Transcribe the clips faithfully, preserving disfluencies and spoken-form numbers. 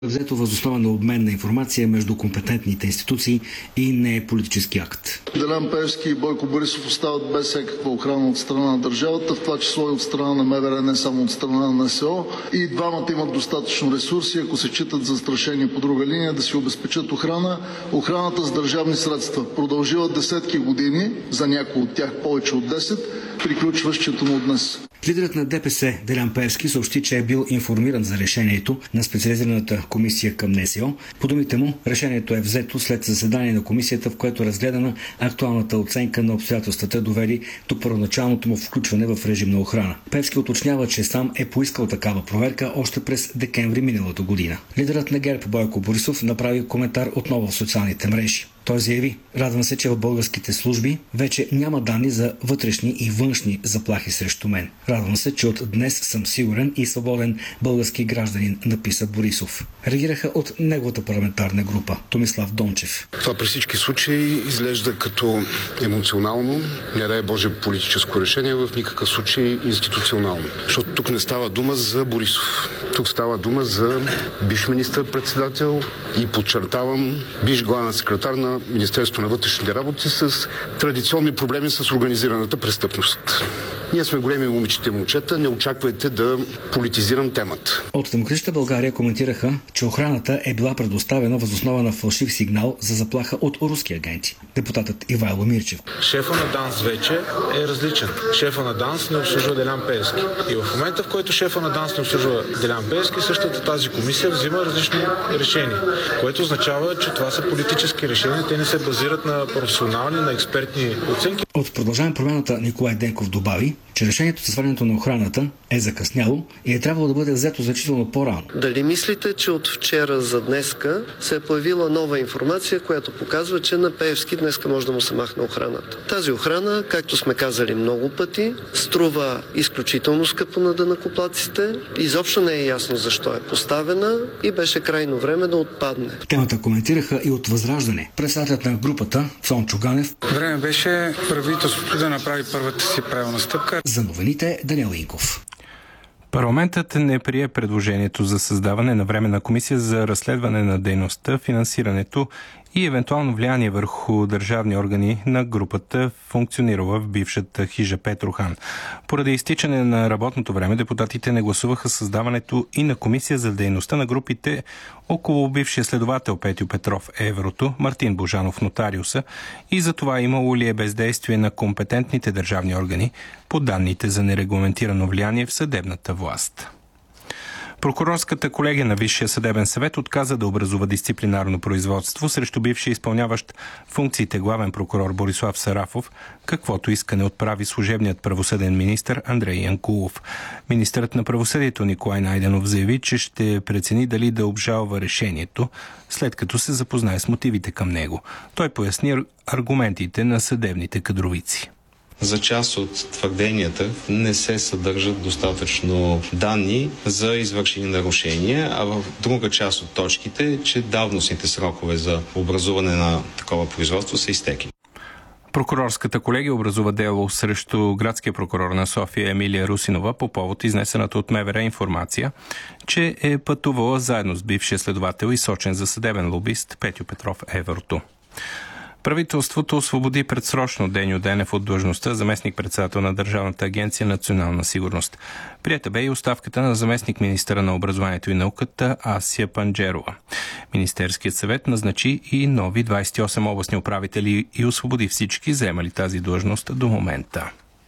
Взето въз основа на обмен на информация между компетентните институции и не е политически акт. Делян Пеевски и Бойко Борисов остават без всякаква охрана от страна на държавата, в това число и от страна на МВР, не само от страна на НСО. И двамата имат достатъчно ресурси, ако се считат застрашени по друга линия, да си обезпечат охрана. Охраната с държавни средства продължила десетки години, за някои от тях повече от десет, приключва считано от днес. Лидерът на ДПС Делян Пеевски съобщи, че е бил информиран за решението на специализираната комисия към НСО. По думите му, решението е взето след заседание на комисията, в което е разгледана актуалната оценка на обстоятелствата, довели до първоначалното му включване в режим на охрана. Пеевски уточнява, че сам е поискал такава проверка още през декември миналата година. Лидерът на ГЕРБ Бойко Борисов направи коментар отново в социалните мрежи. Той заяви: "Радвам се, че в българските служби вече няма данни за вътрешни и външни заплахи срещу мен. Радвам се, че от днес съм сигурен и свободен български гражданин", написа Борисов. Реагираха от неговата парламентарна група. Томислав Дончев. Това при всички случаи изглежда като емоционално, не дай Боже политическо решение, в никакъв случай институционално. Защото тук не става дума за Борисов. Тук става дума за бивш министър-председател и, подчертавам, бивш главен секретар на Министерството на вътрешните работи с традиционни проблеми с организираната престъпност. Ние сме големи момичета и момчета, не очаквайте да политизирам темата. От Демократична България коментираха, че охраната е била предоставена въз основа на фалшив сигнал за заплаха от руски агенти. Депутатът Ивайло Мирчев. Шефа на ДАНС вече е различен. Шефа на ДАНС не обслужва Делян Пеевски. И в момента, в който шефа на ДАНС не обслужва Делян Пеевски, същата тази комисия взима различни решения, което означава, че това са политически решения. Те не се базират на професионални, на експертни оценки. От Продължаваме промяната Николай Денков добави, че решението за свалянето на охраната е закъсняло и е трябвало да бъде взето значително по-рано. Дали мислите, че от вчера за днеска се е появила нова информация, която показва, че на Пеевски днеска може да му се махне охраната? Тази охрана, както сме казали много пъти, струва изключително скъпо на данъкоплатците. Изобщо не е ясно защо е поставена и беше крайно време да отпадне. Темата коментираха и от Възраждане. Председателят на групата Цончо Ганев. Време беше правителството да направи първата си правилна стъпка. За новините Даниел Инков. Парламентът не прие предложението за създаване на временна комисия за разследване на дейността, финансирането и евентуално влияние върху държавни органи на групата, функционирала в бившата хижа Петрохан. Поради изтичане на работното време, депутатите не гласуваха създаването и на комисия за дейността на групите около бившия следовател Петю Петров Еврото, Мартин Божанов Нотариуса, и за това имало ли е бездействие на компетентните държавни органи по данните за нерегламентирано влияние в съдебната власт. Прокурорската колегия на Висшия съдебен съвет отказа да образува дисциплинарно производство срещу бившия изпълняващ функциите главен прокурор Борислав Сарафов, каквото искане отправи служебният правосъден министър Андрей Янкулов. Министърът на правосъдието Николай Найденов заяви, че ще прецени дали да обжалва решението, след като се запознае с мотивите към него. Той поясни аргументите на съдебните кадровици. За част от твърденията не се съдържат достатъчно данни за извършени нарушения, а в друга част от точките, че давностните срокове за образуване на такова производство са изтекли. Прокурорската колегия образува дело срещу градския прокурор на София Емилия Русинова по повод изнесената от МВР информация, че е пътувала заедно с бившия следовател и сочен за съдебен лобист Петю Петров Еврото. Правителството освободи предсрочно Деню Денев от длъжността заместник-председател на Държавната агенция Национална сигурност. Приета бе и оставката на заместник-министъра на образованието и науката Асия Панджерова. Министерският съвет назначи и нови двадесет и осем областни управители и освободи всички, заемали тази длъжност до момента.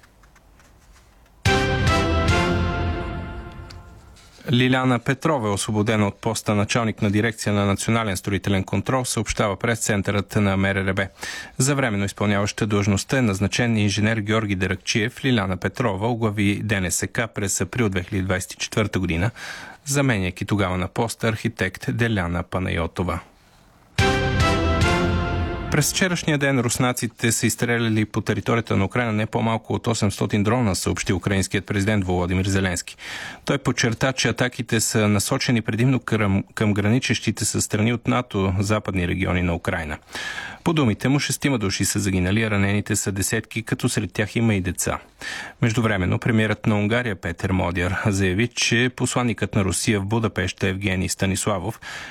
Лиляна Петрова е освободена от поста началник на дирекция на Национален строителен контрол, съобщава прес-центърът на МРРБ. За временно изпълняваща длъжността е назначен инженер Георги Деракчиев. Лиляна Петрова оглави ДНСК през април две хиляди двадесет и четвърта година, заменяйки тогава на поста архитект Деляна Панайотова. През вчерашния ден руснаците са изстреляли по територията на Украйна не по-малко от осемстотин дрона, съобщи украинският президент Володимир Зеленски. Той подчерта, че атаките са насочени предимно към, към граничещите със страни от НАТО западни региони на Украйна. По думите му, шестима души са загинали, а ранените са десетки, като сред тях има и деца. Междувременно, премиерът на Унгария Петер Модяр заяви, че посланикът на Русия в Будапеща Евгений Станиславов